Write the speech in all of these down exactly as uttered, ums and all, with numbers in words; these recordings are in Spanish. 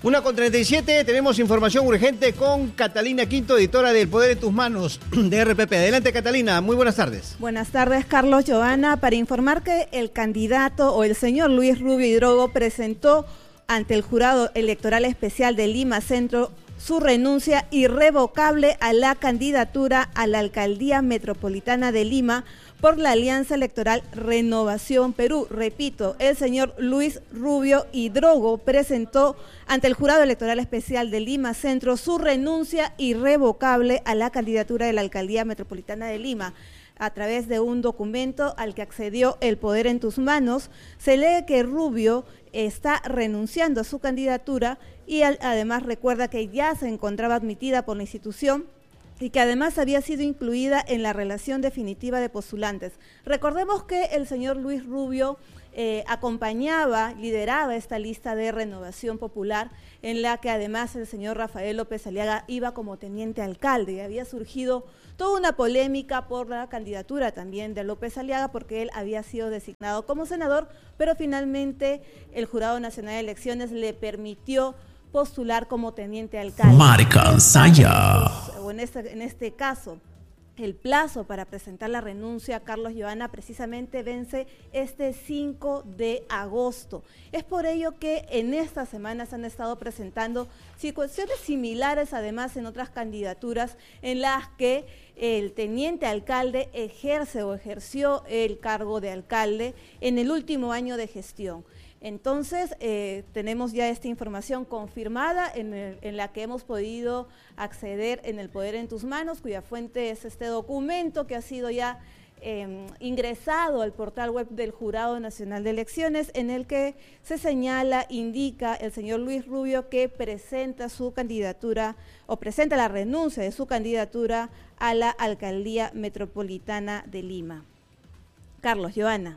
Una con treinta y siete, tenemos información urgente con Catalina Quinto, editora del Poder en tus Manos de R P P. Adelante, Catalina, muy buenas tardes. Buenas tardes, Carlos, Joana, para informar que el candidato o el señor Luis Rubio Hidrogo presentó ante el Jurado Electoral Especial de Lima Centro su renuncia irrevocable a la candidatura a la Alcaldía Metropolitana de Lima por la Alianza Electoral Renovación Perú. Repito, el señor Luis Rubio Hidrogo presentó ante el Jurado Electoral Especial de Lima Centro su renuncia irrevocable a la candidatura de la Alcaldía Metropolitana de Lima. A través de un documento al que accedió El Poder en tus Manos, se lee que Rubio está renunciando a su candidatura y al, además recuerda que ya se encontraba admitida por la institución y que además había sido incluida en la relación definitiva de postulantes. Recordemos que el señor Luis Rubio eh, acompañaba, lideraba esta lista de Renovación Popular, en la que además el señor Rafael López Aliaga iba como teniente alcalde, y había surgido toda una polémica por la candidatura también de López Aliaga, porque él había sido designado como senador, pero finalmente el Jurado Nacional de Elecciones le permitió postular como teniente alcalde. Marca Saya. O en este, en este caso, el plazo para presentar la renuncia, Carlos, Joana, precisamente vence este cinco de agosto. Es por ello que en estas semanas han estado presentando situaciones similares, además en otras candidaturas en las que el teniente alcalde ejerce o ejerció el cargo de alcalde en el último año de gestión. Entonces, eh, tenemos ya esta información confirmada en, el, en la que hemos podido acceder en El Poder en tus Manos, cuya fuente es este documento que ha sido ya eh, ingresado al portal web del Jurado Nacional de Elecciones, en el que se señala, indica el señor Luis Rubio que presenta su candidatura o presenta la renuncia de su candidatura a la Alcaldía Metropolitana de Lima. Carlos, Joana.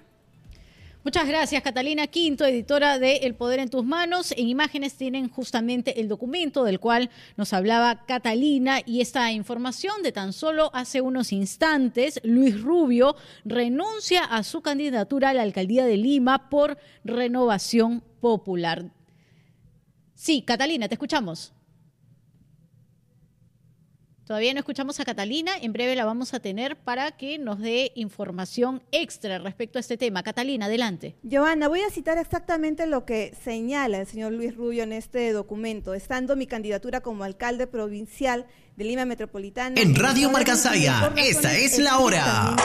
Muchas gracias, Catalina Quinto, editora de El Poder en tus Manos. En imágenes tienen justamente el documento del cual nos hablaba Catalina y esta información de tan solo hace unos instantes. Luis Rubio renuncia a su candidatura a la Alcaldía de Lima por Renovación Popular. Sí, Catalina, te escuchamos. Todavía no escuchamos a Catalina, en breve la vamos a tener para que nos dé información extra respecto a este tema. Catalina, adelante. Joana, voy a citar exactamente lo que señala el señor Luis Rubio en este documento. Estando mi candidatura como alcalde provincial de Lima Metropolitana. En Radio Marca Saya, esta es la hora.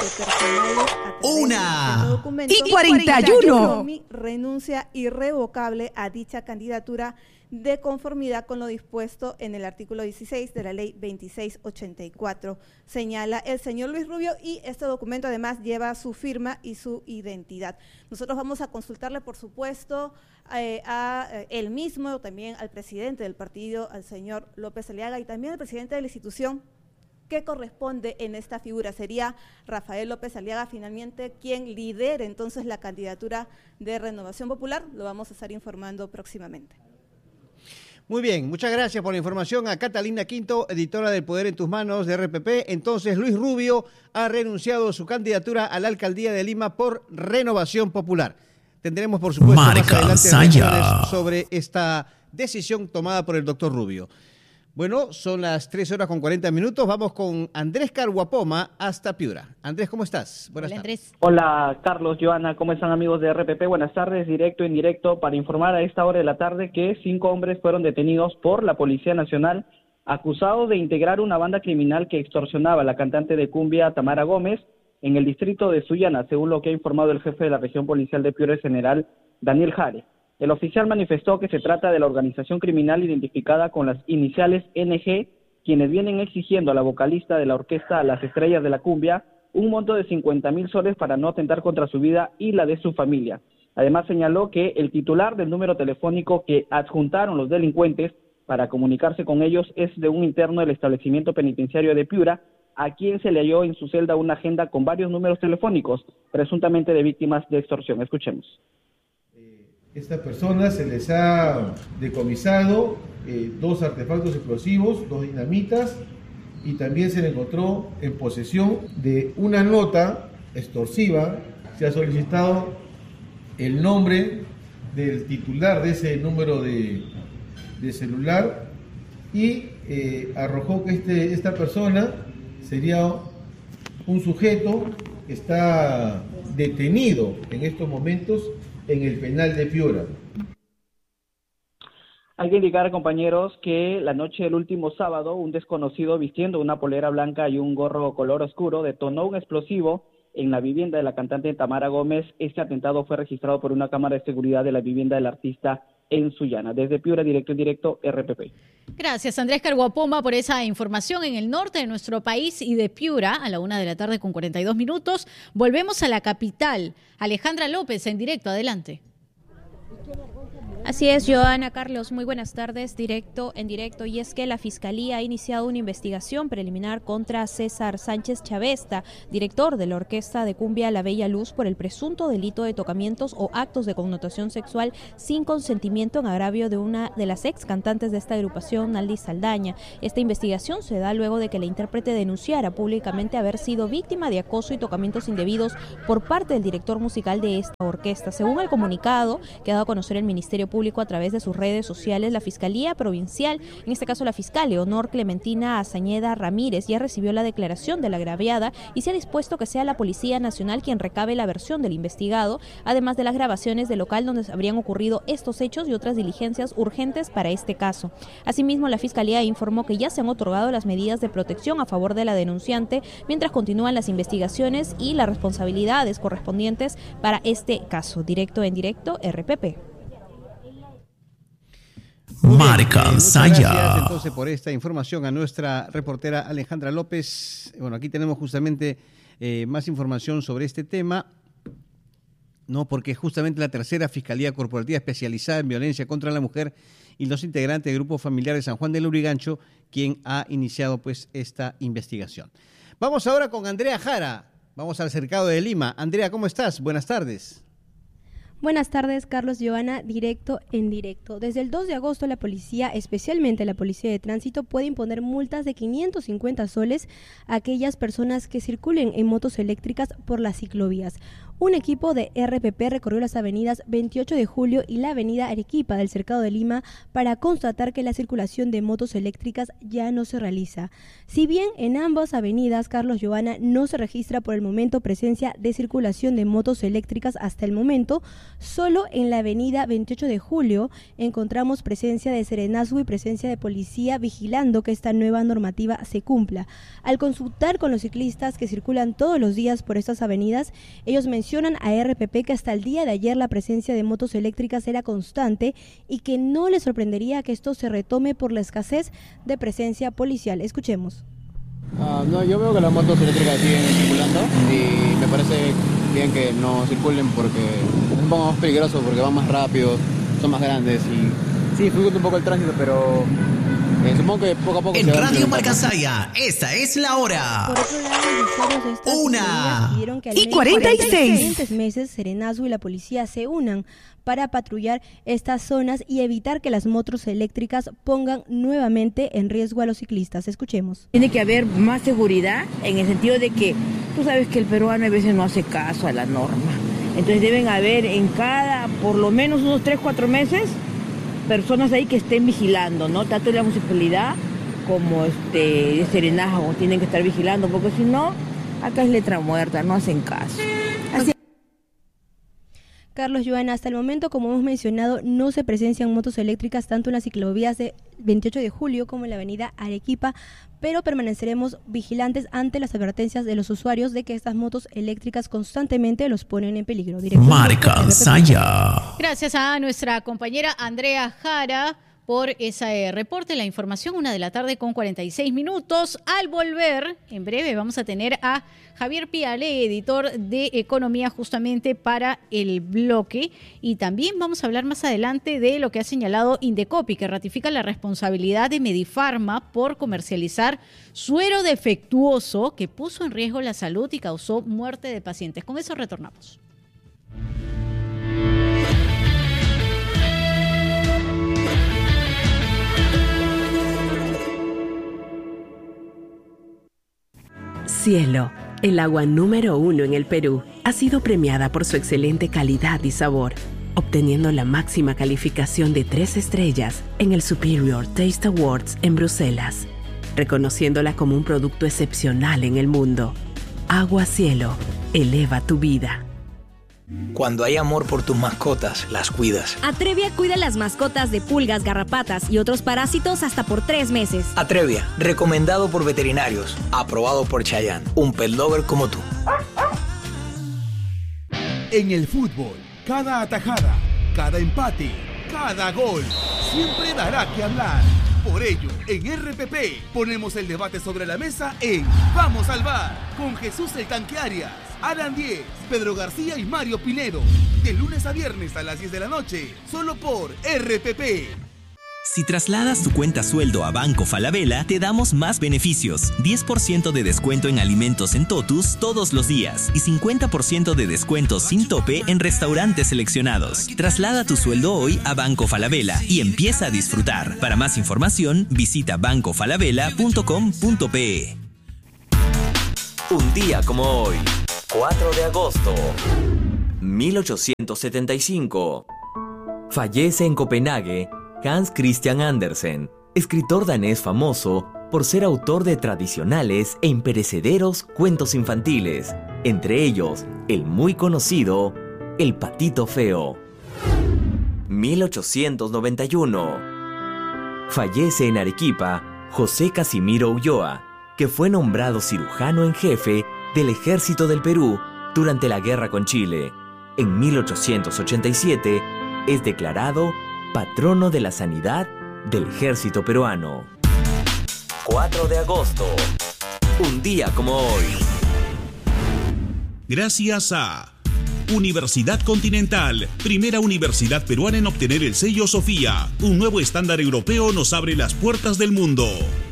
Una y cuarenta y uno. Mi renuncia irrevocable a dicha candidatura de conformidad con lo dispuesto en el artículo dieciséis de la ley veintiséis ochenta y cuatro, señala el señor Luis Rubio, y este documento además lleva su firma y su identidad. Nosotros vamos a consultarle, por supuesto, eh, a eh, él mismo, también al presidente del partido, al señor López Aliaga, y también al presidente de la institución, ¿qué corresponde en esta figura? ¿Sería Rafael López Aliaga finalmente quien lidere entonces la candidatura de Renovación Popular? Lo vamos a estar informando próximamente. Muy bien, muchas gracias por la información a Catalina Quinto, editora del Poder en tus Manos de R P P. Entonces, Luis Rubio ha renunciado a su candidatura a la Alcaldía de Lima por Renovación Popular. Tendremos, por supuesto, Marca más Saya. adelante reacciones sobre esta decisión tomada por el doctor Rubio. Bueno, son las tres horas con cuarenta minutos. Vamos con Andrés Carhuapoma hasta Piura. Andrés, ¿cómo estás? Buenas Hola, tardes. Andrés. Hola, Carlos, Joana, ¿cómo están, amigos de R P P? Buenas tardes, directo e indirecto, para informar a esta hora de la tarde que cinco hombres fueron detenidos por la Policía Nacional acusados de integrar una banda criminal que extorsionaba a la cantante de cumbia Tamara Gómez en el distrito de Sullana, según lo que ha informado el jefe de la región policial de Piura, el general Daniel Jare. El oficial manifestó que se trata de la organización criminal identificada con las iniciales N G, quienes vienen exigiendo a la vocalista de la orquesta Las Estrellas de la Cumbia un monto de cincuenta mil soles para no atentar contra su vida y la de su familia. Además señaló que el titular del número telefónico que adjuntaron los delincuentes para comunicarse con ellos es de un interno del establecimiento penitenciario de Piura, a quien se le halló en su celda una agenda con varios números telefónicos, presuntamente de víctimas de extorsión. Escuchemos. Estas personas se les ha decomisado eh, dos artefactos explosivos, dos dinamitas, y también se le encontró en posesión de una nota extorsiva. Se ha solicitado el nombre del titular de ese número de, de celular y eh, arrojó que este, esta persona sería un sujeto que está detenido en estos momentos en el penal de Piura. Hay que indicar, compañeros, que la noche del último sábado, un desconocido vistiendo una polera blanca y un gorro color oscuro detonó un explosivo en la vivienda de la cantante Tamara Gómez. Este atentado fue registrado por una cámara de seguridad de la vivienda del artista en Sullana. Desde Piura, directo en directo, R P P. Gracias, Andrés Carguapoma, por esa información en el norte de nuestro país y de Piura, a la una de la tarde con cuarenta y dos minutos. Volvemos a la capital. Alejandra López, en directo, adelante. Así es, Joana, Carlos, muy buenas tardes, directo en directo, y es que la Fiscalía ha iniciado una investigación preliminar contra César Sánchez Chavesta, director de la Orquesta de Cumbia La Bella Luz, por el presunto delito de tocamientos o actos de connotación sexual sin consentimiento en agravio de una de las ex cantantes de esta agrupación, Naldi Saldaña. Esta investigación se da luego de que la intérprete denunciara públicamente haber sido víctima de acoso y tocamientos indebidos por parte del director musical de esta orquesta. Según el comunicado que ha dado a conocer el Ministerio Público a través de sus redes sociales, la Fiscalía Provincial, en este caso la fiscal Leonor Clementina Azañeda Ramírez, ya recibió la declaración de la agraviada y se ha dispuesto que sea la Policía Nacional quien recabe la versión del investigado, además de las grabaciones del local donde habrían ocurrido estos hechos y otras diligencias urgentes para este caso. Asimismo, la Fiscalía informó que ya se han otorgado las medidas de protección a favor de la denunciante, mientras continúan las investigaciones y las responsabilidades correspondientes para este caso. Directo en directo, R P P. Marca Muchas Saya. gracias entonces por esta información a nuestra reportera Alejandra López. Bueno, aquí tenemos justamente eh, más información sobre este tema, no, porque justamente la tercera Fiscalía Corporativa Especializada en Violencia contra la Mujer y los integrantes del Grupo Familiar de San Juan del Lurigancho, quien ha iniciado pues esta investigación. Vamos ahora con Andrea Jara. Vamos al Cercado de Lima. Andrea, ¿cómo estás? Buenas tardes. Buenas tardes, Carlos, Joana, directo en directo. Desde el dos de agosto, la policía, especialmente la Policía de Tránsito, puede imponer multas de quinientos cincuenta soles a aquellas personas que circulen en motos eléctricas por las ciclovías. Un equipo de R P P recorrió las avenidas veintiocho de julio y la avenida Arequipa del Cercado de Lima para constatar que la circulación de motos eléctricas ya no se realiza. Si bien en ambas avenidas, Carlos, Joana, no se registra por el momento presencia de circulación de motos eléctricas hasta el momento, solo en la avenida veintiocho de julio encontramos presencia de serenazgo y presencia de policía vigilando que esta nueva normativa se cumpla. Al consultar con los ciclistas que circulan todos los días por estas avenidas, ellos mencionan a R P P que hasta el día de ayer la presencia de motos eléctricas era constante y que no les sorprendería que esto se retome por la escasez de presencia policial. Escuchemos. Uh, no, yo veo que las motos eléctricas siguen circulando y me parece bien que no circulen porque es un poco más peligroso, porque van más rápido, son más grandes y sí, dificulta un poco el tránsito, pero eh, supongo que poco a poco... En se va Radio implementando. Marca Saya, esta es la hora. Por otro lado, los usuarios de estas Una ciclovías pidieron que al y menos cuarenta y seis. en los siguientes meses Serenazgo y la policía se unan para patrullar estas zonas y evitar que las motos eléctricas pongan nuevamente en riesgo a los ciclistas. Escuchemos. Tiene que haber más seguridad en el sentido de que tú sabes que el peruano a veces no hace caso a la norma. Entonces deben haber en cada, por lo menos unos tres, cuatro meses, personas ahí que estén vigilando, ¿no? Tanto de la municipalidad como este, de Serenazgo tienen que estar vigilando, porque si no, acá es letra muerta, no hacen caso. Así Carlos, Joana, hasta el momento, como hemos mencionado, no se presencian motos eléctricas tanto en las ciclovías de veintiocho de julio como en la avenida Arequipa, pero permaneceremos vigilantes ante las advertencias de los usuarios de que estas motos eléctricas constantemente los ponen en peligro. Directo Marca Saya. Gracias a nuestra compañera Andrea Jara por ese reporte, la información, una de la tarde con cuarenta y seis minutos. Al volver, en breve vamos a tener a Javier Piale, editor de Economía, justamente para el bloque. Y también vamos a hablar más adelante de lo que ha señalado Indecopi, que ratifica la responsabilidad de Medifarma por comercializar suero defectuoso que puso en riesgo la salud y causó muerte de pacientes. Con eso retornamos. Cielo, el agua número uno en el Perú, ha sido premiada por su excelente calidad y sabor. obteniendo la máxima calificación de tres estrellas en el Superior Taste Awards en Bruselas, reconociéndola como un producto excepcional en el mundo. Agua Cielo, eleva tu vida. Cuando hay amor por tus mascotas, las cuidas. Atrevia cuida las mascotas de pulgas, garrapatas y otros parásitos hasta por tres meses. Atrevia, recomendado por veterinarios, aprobado por Chayanne, un pet lover como tú. En el fútbol, cada atajada, cada empate, cada gol, siempre dará que hablar. Por ello, en R P P ponemos el debate sobre la mesa en Vamos al V A R con Jesús el Tanque Arias, Alan Diez, Pedro García y Mario Pinedo. De lunes a viernes a las diez de la noche, solo por R P P. Si trasladas tu cuenta sueldo a Banco Falabella, te damos más beneficios. diez por ciento de descuento en alimentos en Totus todos los días y cincuenta por ciento de descuento sin tope en restaurantes seleccionados. Traslada tu sueldo hoy a Banco Falabella y empieza a disfrutar. Para más información, visita banco falabella punto com punto pe. Un día como hoy, cuatro de agosto, mil ochocientos setenta y cinco. Fallece en Copenhague Hans Christian Andersen, escritor danés famoso por ser autor de tradicionales e imperecederos cuentos infantiles, entre ellos el muy conocido El Patito Feo. mil ochocientos noventa y uno. Fallece en Arequipa José Casimiro Ulloa, que fue nombrado cirujano en jefe del Ejército del Perú durante la guerra con Chile. En mil ochocientos ochenta y siete es declarado patrono de la sanidad del ejército peruano. cuatro de agosto, un día como hoy. Gracias a Universidad Continental, primera universidad peruana en obtener el sello Sofía. Un nuevo estándar europeo nos abre las puertas del mundo.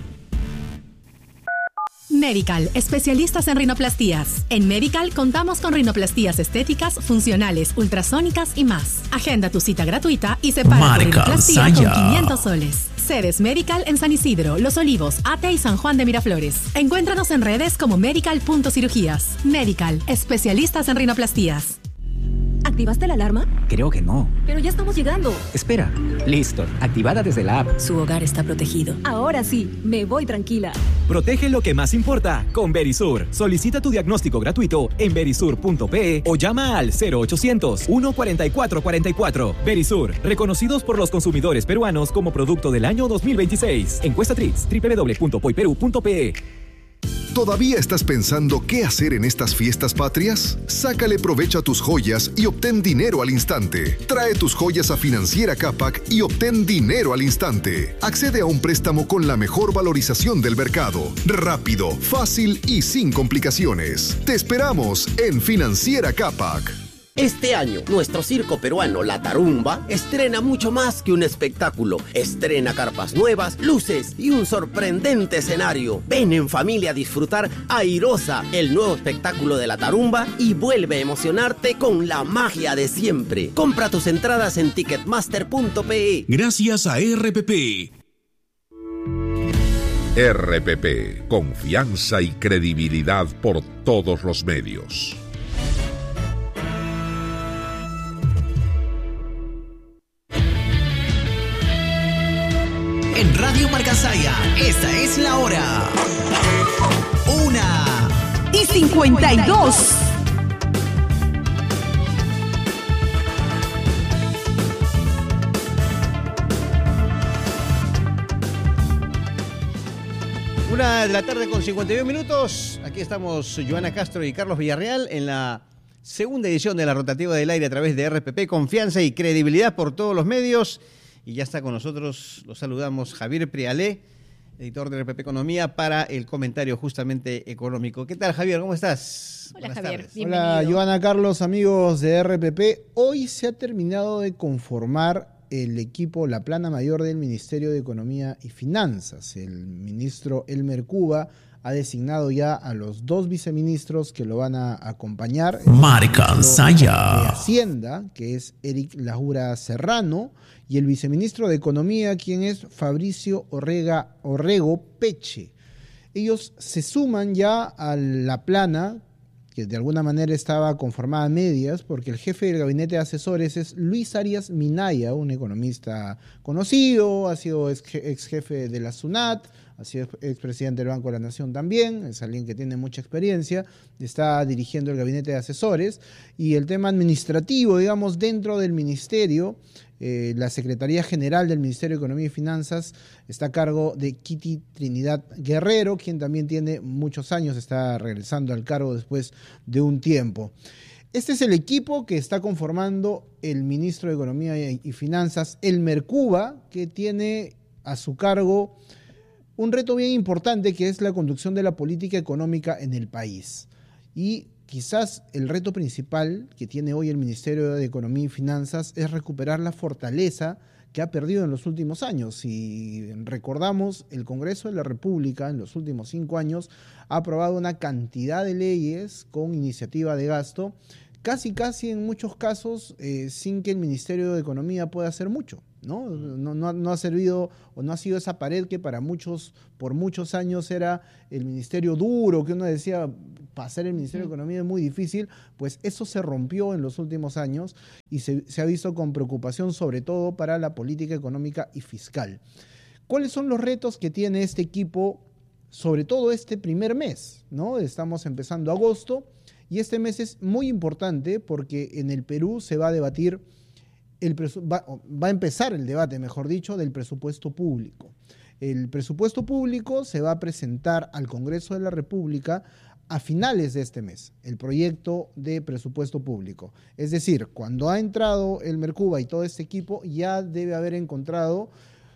Medical, especialistas en rinoplastías. En Medical contamos con rinoplastías estéticas, funcionales, ultrasónicas y más. Agenda tu cita gratuita y separa tu rinoplastia con quinientos soles. Sedes Medical en San Isidro, Los Olivos, Ate y San Juan de Miraflores. Encuéntranos en redes como medical punto cirugías. Medical, especialistas en rinoplastías. ¿Activaste la alarma? Creo que no. Pero ya estamos llegando. Espera. Listo. Activada desde la app. Su hogar está protegido. Ahora sí, me voy tranquila. Protege lo que más importa con Verisur. Solicita tu diagnóstico gratuito en verisur punto pe o llama al cero ochocientos, uno cuarenta y cuatro cuarenta y cuatro. Verisur, reconocidos por los consumidores peruanos como producto del año dos mil veintiséis. Encuesta Trix, doble u doble u doble u punto poi peru punto pe. ¿Todavía estás pensando qué hacer en estas fiestas patrias? Sácale provecho a tus joyas y obtén dinero al instante. Trae tus joyas a Financiera Capac y obtén dinero al instante. Accede a un préstamo con la mejor valorización del mercado. Rápido, fácil y sin complicaciones. Te esperamos en Financiera Capac. Este año, nuestro circo peruano La Tarumba estrena mucho más que un espectáculo. Estrena carpas nuevas, luces y un sorprendente escenario. Ven en familia a disfrutar Airosa, el nuevo espectáculo de La Tarumba, y vuelve a emocionarte con la magia de siempre. Compra tus entradas en ticketmaster punto pe. Gracias a R P P. R P P, confianza y credibilidad por todos los medios. En Radio Marcasaya, esta es la hora. Una y cincuenta y dos. Una de la tarde con cincuenta y dos minutos. Aquí estamos Joana Castro y Carlos Villarreal en la segunda edición de la Rotativa del Aire a través de R P P. Confianza y credibilidad por todos los medios. Y ya está con nosotros, los saludamos, Javier Prialé, editor de R P P Economía, para el comentario justamente económico. ¿Qué tal, Javier? ¿Cómo estás? Hola, Buenas Javier. tardes. Bienvenido. Hola, Joana, Carlos, amigos de R P P. Hoy se ha terminado de conformar el equipo, la plana mayor del Ministerio de Economía y Finanzas. El ministro Elmer Cuba ha designado ya a los dos viceministros que lo van a acompañar. Marca Saya. De Hacienda, que es Eric Lajura Serrano, y el viceministro de Economía, quien es Fabricio Orrega, Orrego Peche. Ellos se suman ya a la plana que de alguna manera estaba conformada a medias, porque el jefe del gabinete de asesores es Luis Arias Minaya, un economista conocido, ha sido ex, ex jefe de la SUNAT, ha sido expresidente del Banco de la Nación también, es alguien que tiene mucha experiencia, está dirigiendo el gabinete de asesores, y el tema administrativo, digamos, dentro del ministerio, eh, la Secretaría General del Ministerio de Economía y Finanzas está a cargo de Kitty Trinidad Guerrero, quien también tiene muchos años, está regresando al cargo después de un tiempo. Este es el equipo que está conformando el ministro de Economía y Finanzas, Elmer Cuba, que tiene a su cargo un reto bien importante, que es la conducción de la política económica en el país. Y quizás el reto principal que tiene hoy el Ministerio de Economía y Finanzas es recuperar la fortaleza que ha perdido en los últimos años. Si recordamos, el Congreso de la República en los últimos cinco años ha aprobado una cantidad de leyes con iniciativa de gasto, casi casi en muchos casos eh, sin que el Ministerio de Economía pueda hacer mucho. ¿No? No, no, no ha servido o no ha sido esa pared que para muchos, por muchos años era el ministerio duro, que uno decía, pasar el Ministerio de Economía es muy difícil, pues eso se rompió en los últimos años y se, se ha visto con preocupación sobre todo para la política económica y fiscal. ¿Cuáles son los retos que tiene este equipo, sobre todo este primer mes? ¿No? Estamos empezando agosto y este mes es muy importante porque en el Perú se va a debatir El va, va a empezar el debate, mejor dicho, del presupuesto público. El presupuesto público se va a presentar al Congreso de la República a finales de este mes, el proyecto de presupuesto público. Es decir, cuando ha entrado Elmer Cuba y todo este equipo, ya debe haber encontrado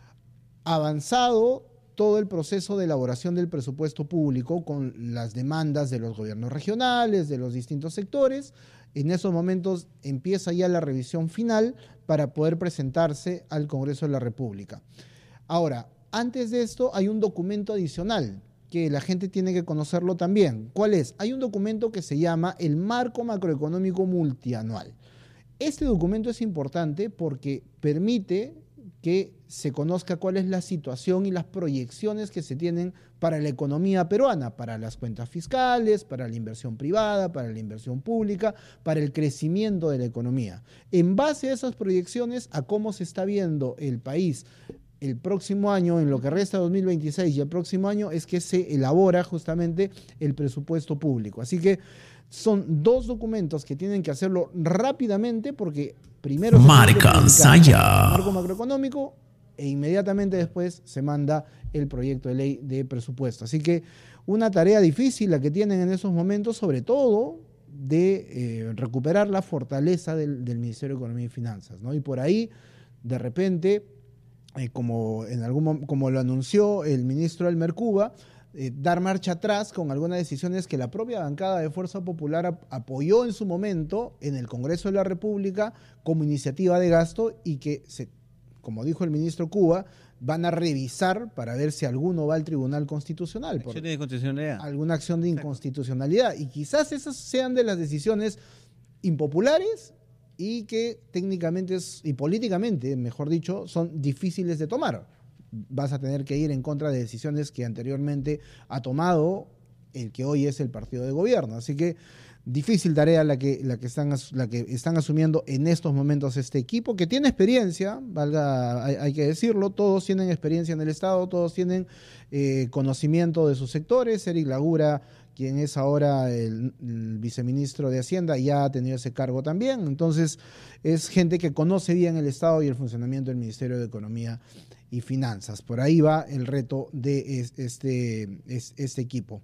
avanzado todo el proceso de elaboración del presupuesto público con las demandas de los gobiernos regionales, de los distintos sectores. En esos momentos empieza ya la revisión final para poder presentarse al Congreso de la República. Ahora, antes de esto hay un documento adicional que la gente tiene que conocerlo también. ¿Cuál es? Hay un documento que se llama el Marco Macroeconómico Multianual. Este documento es importante porque permite que se conozca cuál es la situación y las proyecciones que se tienen para la economía peruana, para las cuentas fiscales, para la inversión privada, para la inversión pública, para el crecimiento de la economía. En base a esas proyecciones, a cómo se está viendo el país el próximo año, en lo que resta de dos mil veintiséis y el próximo año, es que se elabora justamente el presupuesto público. Así que son dos documentos que tienen que hacerlo rápidamente porque primero se Marca Saya. Marco macroeconómico e inmediatamente después se manda el proyecto de ley de presupuesto. Así que una tarea difícil la que tienen en esos momentos, sobre todo de eh, recuperar la fortaleza del, del Ministerio de Economía y Finanzas, ¿no? Y por ahí, de repente, eh, como, en algún, como lo anunció el ministro Elmer Cuba, Eh, dar marcha atrás con algunas decisiones que la propia bancada de Fuerza Popular ap apoyó en su momento en el Congreso de la República como iniciativa de gasto y que, se, como dijo el ministro Cuba, van a revisar para ver si alguno va al Tribunal Constitucional. Por ¿Acción de inconstitucionalidad? Alguna acción de inconstitucionalidad. Y quizás esas sean de las decisiones impopulares y que técnicamente es, y políticamente, mejor dicho, son difíciles de tomar. Vas a tener que ir en contra de decisiones que anteriormente ha tomado el que hoy es el partido de gobierno. Así que difícil tarea la que, la que, están, la que están asumiendo en estos momentos este equipo, que tiene experiencia, valga, hay, hay que decirlo, todos tienen experiencia en el Estado, todos tienen eh, conocimiento de sus sectores. Eric Lagura, quien es ahora el, el viceministro de Hacienda, ya ha tenido ese cargo también. Entonces, es gente que conoce bien el Estado y el funcionamiento del Ministerio de Economía y Finanzas. Por ahí va el reto de este, este equipo.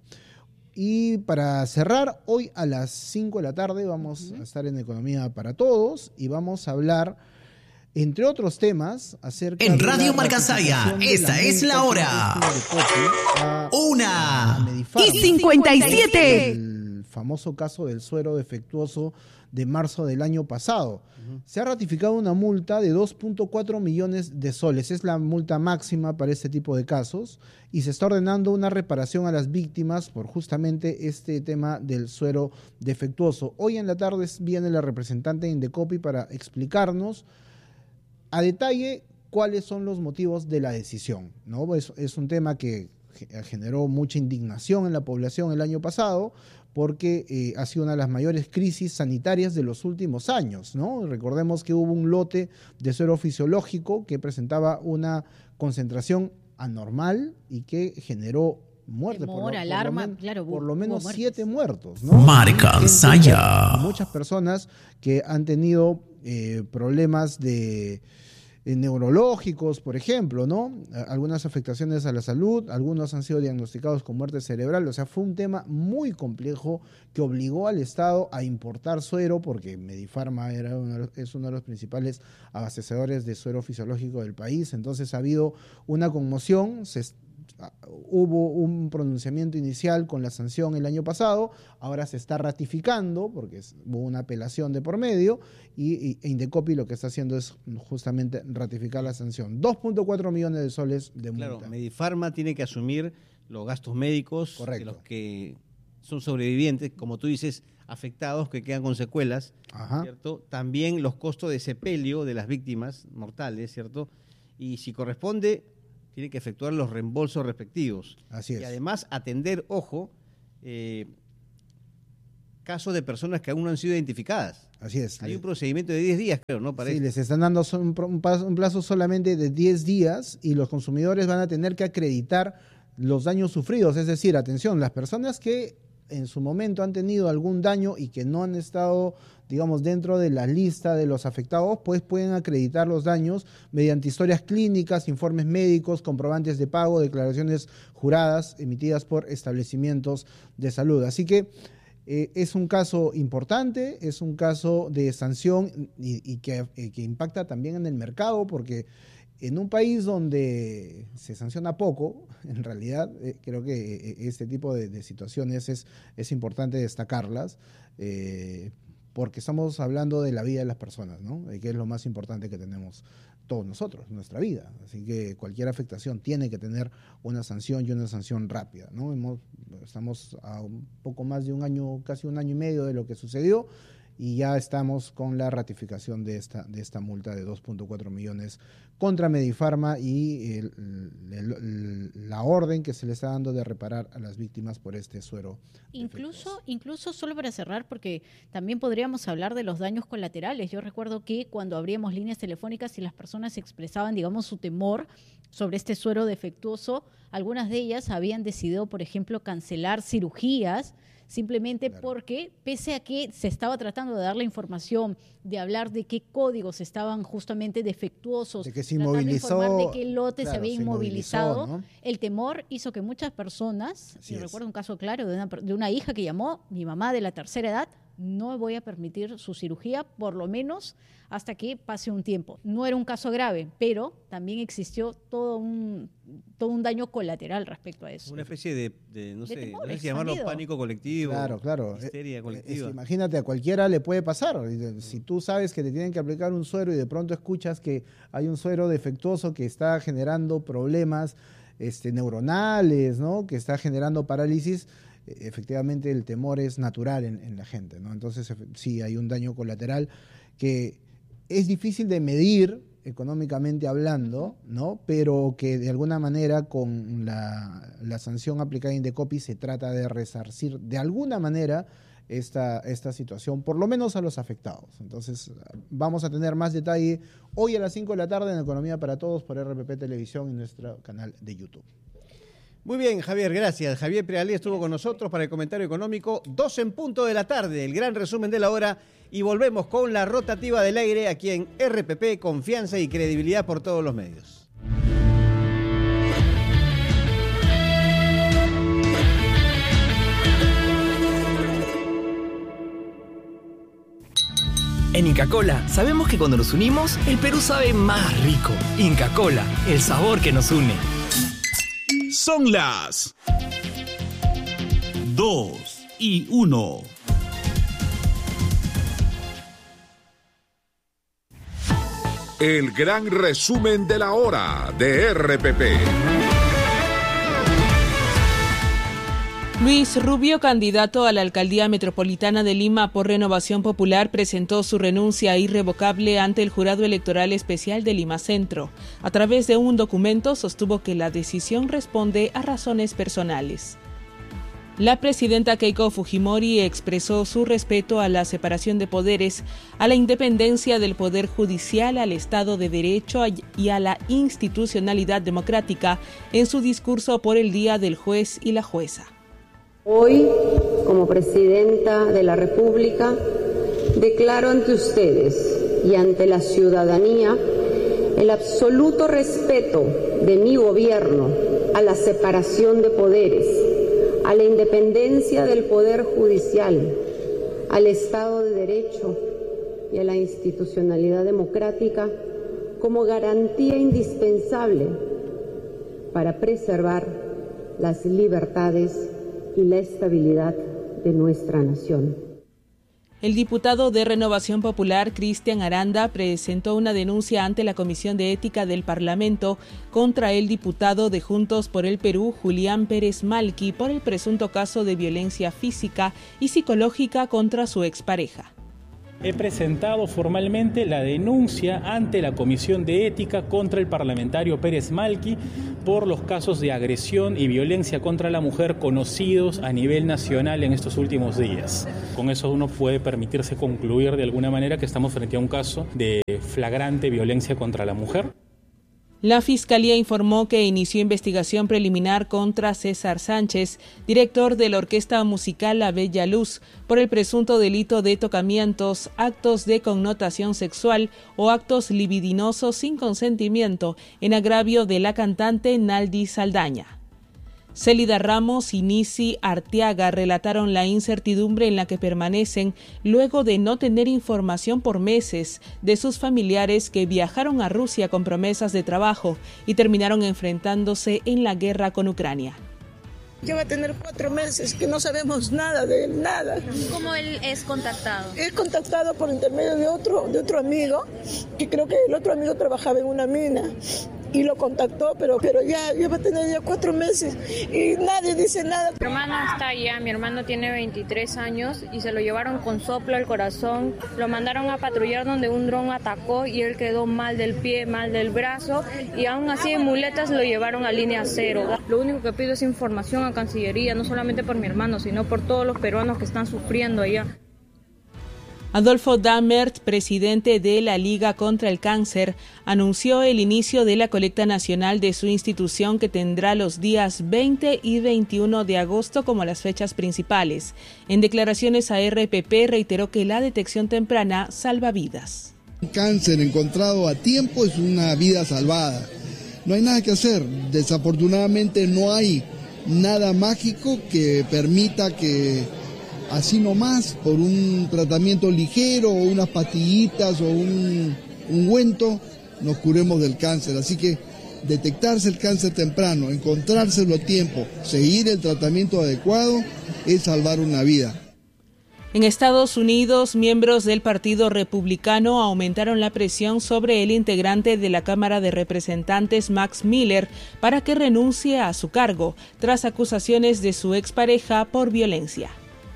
Y para cerrar, hoy a las cinco de la tarde vamos a estar en Economía para Todos y vamos a hablar, entre otros temas, acerca en de Radio la Marca Saya, esta es la hora. Una y cincuenta y siete. El famoso caso del suero defectuoso de marzo del año pasado. Uh-huh. Se ha ratificado una multa de dos punto cuatro millones de soles. Es la multa máxima para este tipo de casos y se está ordenando una reparación a las víctimas por justamente este tema del suero defectuoso. Hoy en la tarde viene la representante de Indecopi para explicarnos a detalle cuáles son los motivos de la decisión, ¿no? Es, es un tema que generó mucha indignación en la población el año pasado, porque eh, ha sido una de las mayores crisis sanitarias de los últimos años, ¿no? Recordemos que hubo un lote de suero fisiológico que presentaba una concentración anormal y que generó muerte. Temor, por, lo, alarma, por lo, claro, por lo menos muertes. siete muertos, ¿no? Marca Saya. Muchas personas que han tenido eh, problemas de eh, neurológicos, por ejemplo, ¿no? Algunas afectaciones a la salud, algunos han sido diagnosticados con muerte cerebral. O sea, fue un tema muy complejo que obligó al Estado a importar suero, porque Medifarma era uno de los, es uno de los principales abastecedores de suero fisiológico del país. Entonces ha habido una conmoción, se hubo un pronunciamiento inicial con la sanción el año pasado, ahora se está ratificando porque hubo una apelación de por medio y, y e Indecopi lo que está haciendo es justamente ratificar la sanción. dos punto cuatro millones de soles de multa. Claro, Medifarma tiene que asumir los gastos médicos de los que son sobrevivientes, como tú dices, afectados, que quedan con secuelas, ¿cierto? También los costos de sepelio de las víctimas mortales, ¿cierto? Y si corresponde, tiene que efectuar los reembolsos respectivos. Así es. Y además atender, ojo, eh, casos de personas que aún no han sido identificadas. Así es. Hay un procedimiento de diez días, creo, ¿no? Para sí, esto. les están dando un, un, plazo, un plazo solamente de diez días y los consumidores van a tener que acreditar los daños sufridos. Es decir, atención, las personas que en su momento han tenido algún daño y que no han estado, digamos, dentro de la lista de los afectados, pues pueden acreditar los daños mediante historias clínicas, informes médicos, comprobantes de pago, declaraciones juradas emitidas por establecimientos de salud. Así que eh, es un caso importante, es un caso de sanción y, y que, eh, que impacta también en el mercado, porque en un país donde se sanciona poco, en realidad eh, creo que eh, este tipo de, de situaciones es, es importante destacarlas, eh, porque estamos hablando de la vida de las personas, ¿no? Que es lo más importante que tenemos todos nosotros, nuestra vida. Así que cualquier afectación tiene que tener una sanción y una sanción rápida, ¿no? Hemos, estamos a un poco más de un año, casi un año y medio de lo que sucedió, y ya estamos con la ratificación de esta, de esta multa de dos punto cuatro millones contra Medifarma y el, el, el, la orden que se le está dando de reparar a las víctimas por este suero. Incluso, incluso solo para cerrar, porque también podríamos hablar de los daños colaterales. Yo recuerdo que cuando abríamos líneas telefónicas y las personas expresaban, digamos, su temor sobre este suero defectuoso, algunas de ellas habían decidido, por ejemplo, cancelar cirugías, simplemente claro. porque, pese a que se estaba tratando de dar la información, de hablar de qué códigos estaban justamente defectuosos, de que se inmovilizó, de informar de qué lote claro, se había se inmovilizado, ¿no? El temor hizo que muchas personas, Así y es. recuerdo un caso claro de una, de una hija que llamó, mi mamá de la tercera edad, no voy a permitir su cirugía, por lo menos hasta que pase un tiempo. No era un caso grave, pero también existió todo un, todo un daño colateral respecto a eso. Una especie de, de no De sé, temor no sé si llamarlo expandido. pánico colectivo, Claro, claro. histeria Eh, colectiva. es que imagínate, a cualquiera le puede pasar. Si tú sabes que te tienen que aplicar un suero y de pronto escuchas que hay un suero defectuoso que está generando problemas este, neuronales, ¿no? Que está generando parálisis, efectivamente el temor es natural en, en la gente, ¿no? Entonces sí hay un daño colateral que es difícil de medir económicamente hablando, ¿no? Pero que de alguna manera con la, la sanción aplicada en Indecopi se trata de resarcir de alguna manera esta, esta situación, por lo menos a los afectados. Entonces vamos a tener más detalle hoy a las cinco de la tarde en Economía para Todos por R P P Televisión y nuestro canal de YouTube. Muy bien, Javier, gracias. Javier Prealí estuvo con nosotros para el comentario económico. Dos en punto de la tarde, el gran resumen de la hora. Y volvemos con la rotativa del aire aquí en R P P, confianza y credibilidad por todos los medios. En Inca Kola sabemos que cuando nos unimos, el Perú sabe más rico. Inca Kola, el sabor que nos une. Son las dos y uno. El gran resumen de la hora de R P P. Luis Rubio, candidato a la Alcaldía Metropolitana de Lima por Renovación Popular, presentó su renuncia irrevocable ante el Jurado Electoral Especial de Lima Centro. A través de un documento sostuvo que la decisión responde a razones personales. La presidenta Keiko Fujimori expresó su respeto a la separación de poderes, a la independencia del Poder Judicial, al Estado de Derecho y a la institucionalidad democrática en su discurso por el Día del Juez y la Jueza. Hoy, como Presidenta de la República, declaro ante ustedes y ante la ciudadanía el absoluto respeto de mi gobierno a la separación de poderes, a la independencia del Poder Judicial, al Estado de Derecho y a la institucionalidad democrática como garantía indispensable para preservar las libertades y la estabilidad de nuestra nación. El diputado de Renovación Popular, Cristian Aranda, presentó una denuncia ante la Comisión de Ética del Parlamento contra el diputado de Juntos por el Perú, Julián Pérez Malqui, por el presunto caso de violencia física y psicológica contra su expareja. He presentado formalmente la denuncia ante la Comisión de Ética contra el parlamentario Pérez Malqui por los casos de agresión y violencia contra la mujer conocidos a nivel nacional en estos últimos días. Con eso uno puede permitirse concluir de alguna manera que estamos frente a un caso de flagrante violencia contra la mujer. La Fiscalía informó que inició investigación preliminar contra César Sánchez, director de la Orquesta Musical La Bella Luz, por el presunto delito de tocamientos, actos de connotación sexual o actos libidinosos sin consentimiento en agravio de la cantante Naldi Saldaña. Célida Ramos y Nisi Arteaga relataron la incertidumbre en la que permanecen luego de no tener información por meses de sus familiares que viajaron a Rusia con promesas de trabajo y terminaron enfrentándose en la guerra con Ucrania. Ya va a tener cuatro meses que no sabemos nada de él, nada. ¿Cómo él es contactado? Es contactado por intermedio de otro, de otro amigo, que creo que el otro amigo trabajaba en una mina. Y lo contactó, pero, pero ya, ya va a tener ya cuatro meses y nadie dice nada. Mi hermano está allá, mi hermano tiene veintitrés años y se lo llevaron con soplo al corazón. Lo mandaron a patrullar donde un dron atacó y él quedó mal del pie, mal del brazo y aún así en muletas lo llevaron a línea cero. Lo único que pido es información a Cancillería, no solamente por mi hermano, sino por todos los peruanos que están sufriendo allá. Adolfo Dammert, presidente de la Liga contra el Cáncer, anunció el inicio de la colecta nacional de su institución que tendrá los días veinte y veintiuno de agosto como las fechas principales. En declaraciones a R P P reiteró que la detección temprana salva vidas. Un cáncer encontrado a tiempo es una vida salvada. No hay nada que hacer. Desafortunadamente no hay nada mágico que permita que así nomás, por un tratamiento ligero o unas pastillitas o un ungüento, nos curemos del cáncer. Así que detectarse el cáncer temprano, encontrárselo a tiempo, seguir el tratamiento adecuado, es salvar una vida. En Estados Unidos, miembros del Partido Republicano aumentaron la presión sobre el integrante de la Cámara de Representantes, Max Miller, para que renuncie a su cargo, tras acusaciones de su expareja por violencia.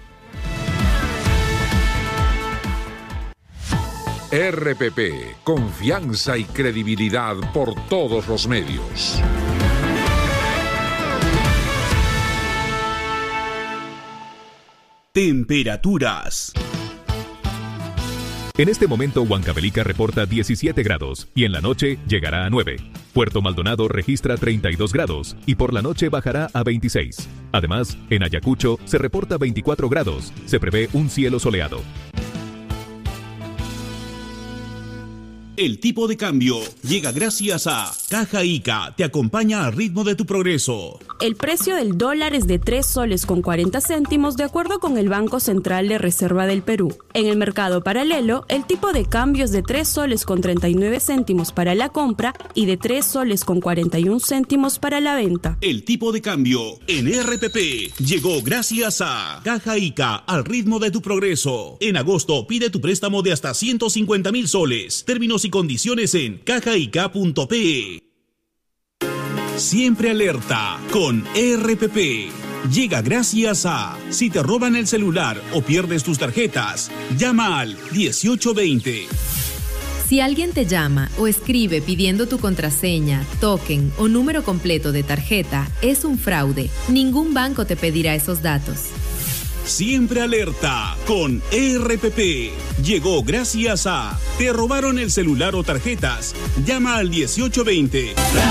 R P P, confianza y credibilidad por todos los medios. Temperaturas. En este momento Huancavelica reporta diecisiete grados y en la noche llegará a nueve. Puerto Maldonado registra treinta y dos grados y por la noche bajará a veintiséis. Además, en Ayacucho se reporta veinticuatro grados. Se prevé un cielo soleado. El tipo de cambio llega gracias a Caja Ica, te acompaña al ritmo de tu progreso. El precio del dólar es de tres soles con cuarenta céntimos de acuerdo con el Banco Central de Reserva del Perú. En el mercado paralelo, el tipo de cambio es de tres soles con treinta y nueve céntimos para la compra y de tres soles con cuarenta y un céntimos para la venta. El tipo de cambio en R P P llegó gracias a Caja Ica, al ritmo de tu progreso. En agosto pide tu préstamo de hasta ciento cincuenta mil soles. Términos y condiciones en cajaica punto pe. Siempre alerta con R P P. llega gracias a si te roban el celular o pierdes tus tarjetas, llama al dieciocho veinte. Si alguien te llama o escribe pidiendo tu contraseña, token o número completo de tarjeta, es un fraude. Ningún banco te pedirá esos datos. Siempre alerta con E R P P. Llegó gracias a te robaron el celular o tarjetas. Llama al dieciocho veinte.